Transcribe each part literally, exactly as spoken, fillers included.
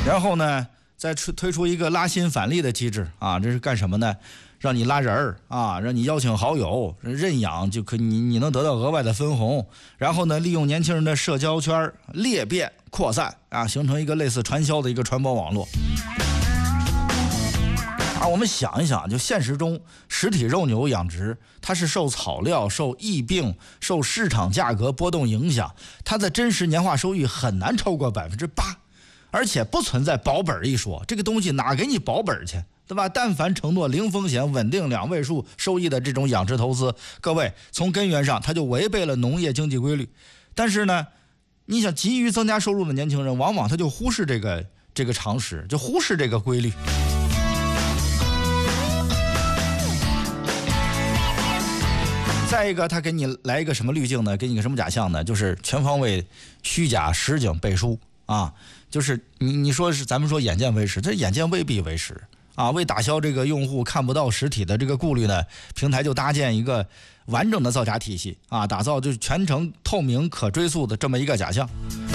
然后呢，再推出一个拉新返利的机制啊，这是干什么呢？让你拉人儿啊，让你邀请好友认养，就可你你能得到额外的分红。然后呢，利用年轻人的社交圈裂变扩散啊，形成一个类似传销的一个传播网络。啊，我们想一想，就现实中实体肉牛养殖，它是受草料、受疫病、受市场价格波动影响，它的真实年化收益很难超过百分之八，而且不存在保本一说，这个东西哪给你保本去？对吧？但凡承诺零风险、稳定两位数收益的这种养殖投资，各位从根源上它就违背了农业经济规律。但是呢，你想急于增加收入的年轻人，往往他就忽视这个这个常识，就忽视这个规律。再一个，他给你来一个什么滤镜呢？给你个什么假象呢？就是全方位虚假实景背书啊！就是你你说是咱们说眼见为实，这眼见未必为实。啊，为打消这个用户看不到实体的这个顾虑呢，平台就搭建一个完整的造假体系啊，打造就是全程透明可追溯的这么一个假象。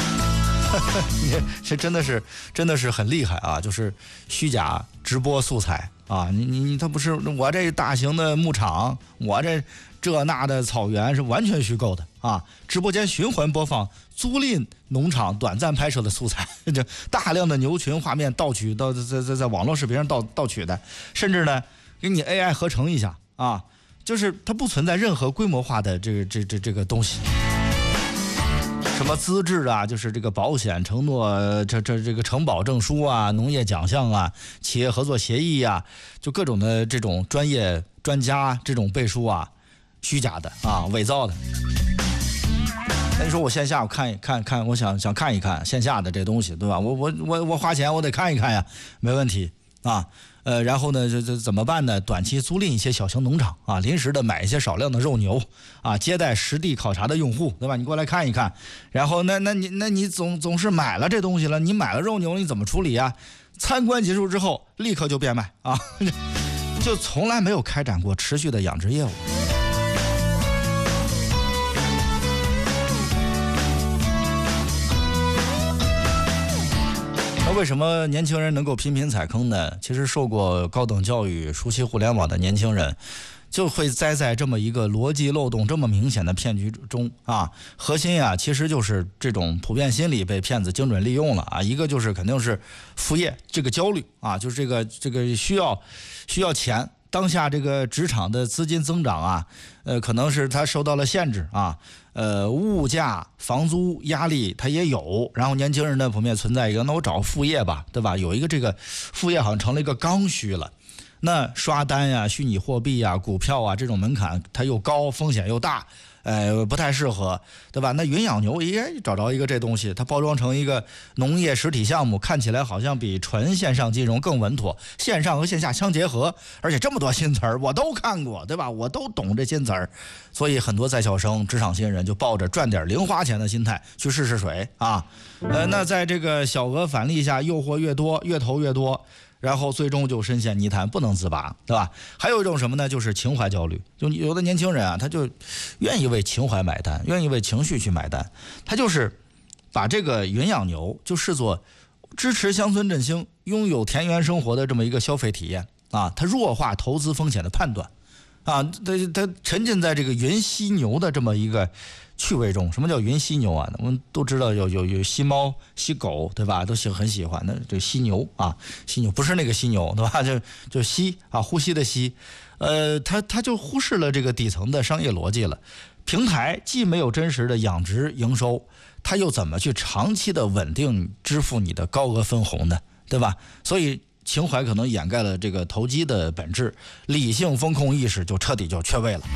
这真的是真的是很厉害啊！就是虚假直播素材啊，你你你，他不是我这大型的牧场，我这这那的草原是完全虚构的啊！直播间循环播放租赁农场短暂拍摄的素材，这大量的牛群画面盗取到在在在网络视频上盗盗取的，甚至呢给你 A I 合成一下啊，就是它不存在任何规模化的这个这这这个东西。什么资质啊，就是这个保险承诺，这这这个承保证书啊，农业奖项啊，企业合作协议啊，就各种的这种专业专家这种背书啊，虚假的啊，伪造的。那你说我线下我看一看看，我想想看一看线下的这东西，对吧？我我我我花钱我得看一看呀，没问题啊。呃，然后呢，这这怎么办呢？短期租赁一些小型农场啊，临时的买一些少量的肉牛啊，接待实地考察的用户，对吧？你过来看一看。然后那那你那你总总是买了这东西了，你买了肉牛你怎么处理啊？参观结束之后立刻就变卖啊，就从来没有开展过持续的养殖业务。为什么年轻人能够频频踩坑呢？其实受过高等教育、熟悉互联网的年轻人，就会栽在这么一个逻辑漏洞这么明显的骗局中啊。核心啊，其实就是这种普遍心理被骗子精准利用了啊。一个就是肯定是副业这个焦虑啊，就是这个这个需要需要钱。当下这个职场的资金增长啊，呃，可能是它受到了限制啊，呃，物价、房租压力它也有，然后年轻人呢普遍存在一个，那我找副业吧，对吧？有一个这个副业好像成了一个刚需了，那刷单呀、虚拟货币呀、股票啊这种门槛它又高，风险又大。呃，不太适合，对吧？那云养牛也找着一个这东西，它包装成一个农业实体项目，看起来好像比纯线上金融更稳妥，线上和线下相结合，而且这么多新词儿我都看过，对吧？我都懂这新词儿，所以很多在校生、职场新人就抱着赚点零花钱的心态去试试水啊。呃，那在这个小额返利下，诱惑越多，越投越多。然后最终就深陷泥潭不能自拔，对吧？还有一种什么呢？就是情怀焦虑。就有的年轻人啊，他就愿意为情怀买单，愿意为情绪去买单。他就是把这个云养牛就视作支持乡村振兴、拥有田园生活的这么一个消费体验啊。他弱化投资风险的判断啊，他他沉浸在这个云犀牛的这么一个趣味中。什么叫云犀牛啊？我们都知道有有有吸猫、吸狗，对吧？都喜很喜欢的这犀牛啊，犀牛不是那个犀牛，对吧？就就吸啊，呼吸的吸，呃，他他就忽视了这个底层的商业逻辑了。平台既没有真实的养殖营收，他又怎么去长期的稳定支付你的高额分红呢？对吧？所以情怀可能掩盖了这个投机的本质，理性风控意识就彻底就缺位了。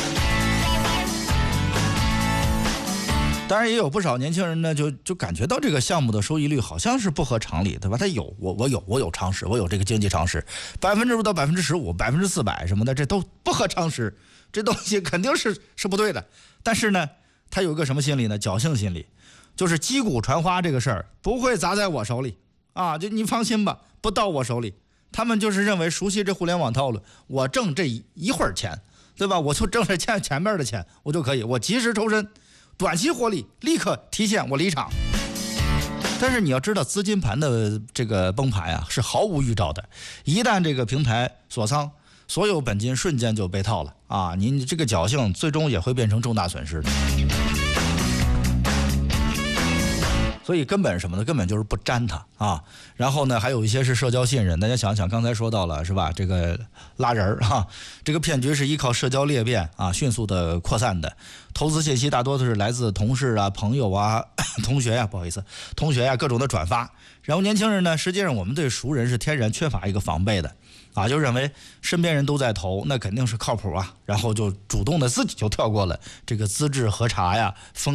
当然也有不少年轻人呢，就就感觉到这个项目的收益率好像是不合常理，对吧？他有我我有我有常识，我有这个经济常识，百分之五到百分之十五、百分之四百什么的，这都不合常识，这东西肯定是是不对的。但是呢，他有一个什么心理呢？侥幸心理，就是击鼓传花这个事儿不会砸在我手里啊，就你放心吧，不到我手里。他们就是认为熟悉这互联网套路，我挣这一一会儿钱，对吧？我就挣这前前面的钱，我就可以，我及时抽身。短期获利立刻提现，我离场。 但是你要知道，资金盘的这个崩盘啊，是毫无预兆的。一旦这个平台锁仓，所有本金瞬间就被套了啊！您这个侥幸最终也会变成重大损失的。所以根本什么呢？根本就是不沾它啊。然后呢，还有一些是社交信任。大家想想，刚才说到了是吧？这个拉人儿哈，这个骗局是依靠社交裂变啊，迅速的扩散的。投资信息大多都是来自同事啊、朋友啊、同学呀、啊，不好意思，同学呀、啊、各种的转发。然后年轻人呢，实际上我们对熟人是天然缺乏一个防备的啊，就认为身边人都在投，那肯定是靠谱啊，然后就主动的自己就跳过了这个资质核查呀、风。